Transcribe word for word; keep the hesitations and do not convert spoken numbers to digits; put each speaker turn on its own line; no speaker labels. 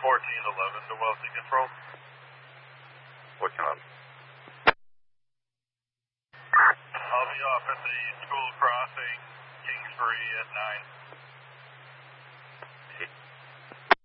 fourteen eleven to Wealthy Control.
fourteen eleven.
I'll be off at the school crossing, Kingsbury at nine.